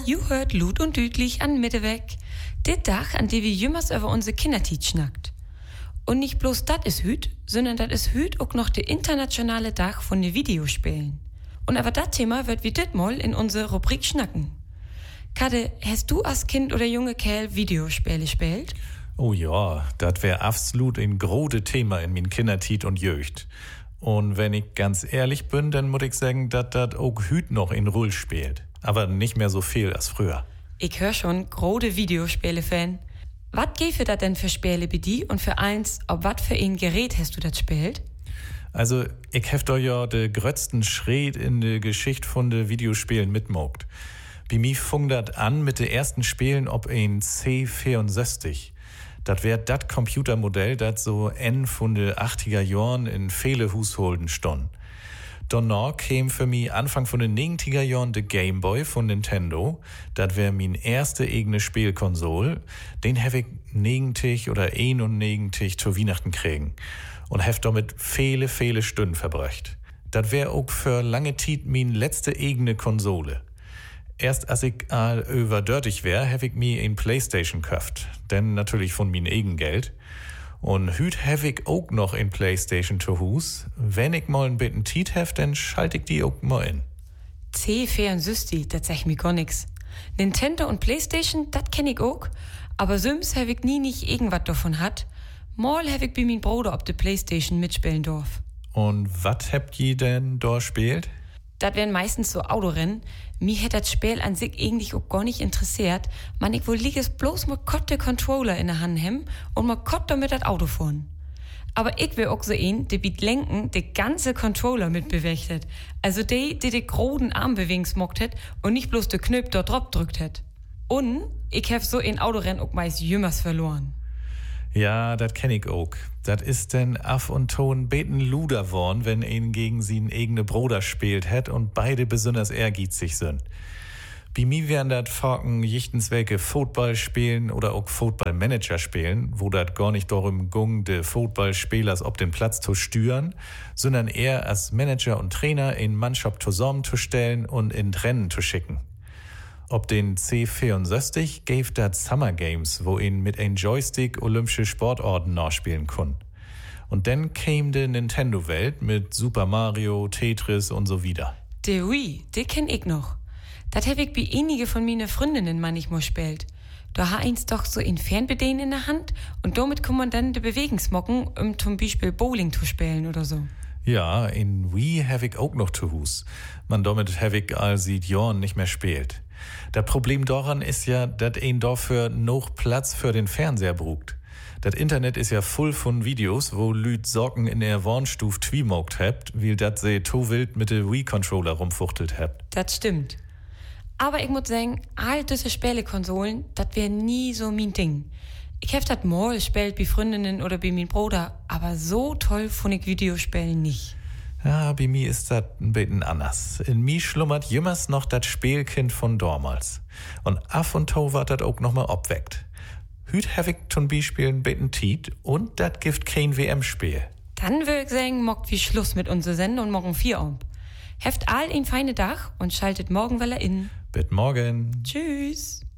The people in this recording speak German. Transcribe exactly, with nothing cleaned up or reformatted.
ju hört Lut und Düdlich an Mitteweg. Der Dach, an dem wir jümmers über unsere Kindertit schnackt. Und nicht bloß dat is hüt, sondern dat is hüt auch noch der internationale Dach von den Videospielen. Und aber dat Thema wird wie dit mal in unsere Rubrik schnacken. Kade, hast du als Kind oder junge Kerl Videospiele gespielt? Oh ja, dat wär absolut ein großes Thema in min Kindertit und Jugend. Und wenn ich ganz ehrlich bin, dann muss ich sagen, dat dat auch hüt noch in Rull spielt. Aber nicht mehr so viel als früher. Ich hör schon, große Videospiele-Fan. Was gäfe dat denn für Spiele bei die und für eins, ob wat für ein Gerät hast du das spielt? Also, ich hef doch ja de grötzten Schritt in de Geschichte von de Videospielen mitmogt. Bei mir fing dat an mit de ersten Spielen ob ein C vierundsechzig. Dat wär dat Computermodell, dat so en von de achtziger Jahren in viele Hausholden stond. Danach käm für mich Anfang von den neunziger Jahren der Game Boy von Nintendo. Das wär min erste eigene Spielkonsole. Den hab ich neunzig oder einundneunzig zu Weihnachten kriegen. Und hab damit viele, viele Stunden verbracht. Das wär auch für lange Zeit min letzte eigene Konsole. Erst als ich all überdörtig wär, hab ich mir ein Playstation gekauft. Denn natürlich von min eigen Geld. Und hüt hab ich auch noch in Playstation zu Hus. Wenn ich mal ein bisschen Tiet hef, dann schalte ich die auch mal in. C vierundsechzig, das sag mir gar nix. Nintendo und Playstation, das kenn ich auch. Aber sonst hab ich nie nicht irgendwas davon hat. Mal hab ich bei min Bruder ob de Playstation mitspielen dorf. Und wat habt ihr denn da spielt? Das wären meistens so Autorennen. Mir hätt das Spiel an sich eigentlich auch gar nicht interessiert. Man, ich wohl lieg es bloß mal kott de Controller in der Hand hem und mal kott damit das Auto fahren. Aber ich will auch so ein, der mit Lenken de ganze Controller mitbewegt hat. Also der, der de großen Arm bewegen smockt hat und nicht bloß de Knöpf dort drauf drückt hat. Und ich hab so ein Autorennen auch meist jümmers verloren. Ja, das kenn ich auch. Das ist denn af und ton beten luder worn, wenn ihn gegen sin eigene Bruder spielt het und beide besonders ehrgeizig sind. Bei mir wären dat Forken jichtenswelke Football spielen oder auch Football-Manager spielen, wo dat gar nicht darum ging, de Footballspielers ob den Platz zu steuern, sondern eher als Manager und Trainer in Mannschaft zusammenzustellen und in Rennen zu schicken. Ob den C vierundsechzig gäf dat Summer Games, wo ihn mit ein Joystick olympische Sportorten nachspielen kun. Und dann käm de Nintendo-Welt mit Super Mario, Tetris und so wieder. De Wii, de kenn ich noch. Dat hab ich bei einige von meine Freundinnen manchmal spielt. Da ha eins doch so ein Fernbedienen in der Hand und damit kann man dann de Bewegungsmocken, um zum Beispiel Bowling zu spielen oder so. Ja, in Wii hab ich auch noch zu Hus. Man damit hab ich all seit Jahren nicht mehr spielt. Das Problem daran ist ja, dass ein dafür noch Platz für den Fernseher brugt. Das Internet ist ja voll von Videos, wo Lüd Socken in der Warnstuf twimogt habt, weil dat se to wild mit de Wii-Controller rumfuchtelt habt. Das stimmt. Aber ich muss sagen, all diese Spielekonsolen, das wär nie so mein Ding. Ich hab dat mal gespielt bei Freundinnen oder bei min Bruder, aber so toll fand ich Videospielen nicht. Ja, bei mir ist das ein bisschen anders. In mir schlummert jümmers noch das Spielkind von damals. Und af und to wird das auch noch mal obweckt. Hüt hab ich zum Beispiel ein bisschen Tiet und das gibt kein W M-Spiel. Dann würd ich sagen, mockt wie Schluss mit unserer Sendung und morgen vier um. Heft all ein feine Dach und schaltet morgen wieder in. Bis morgen. Tschüss.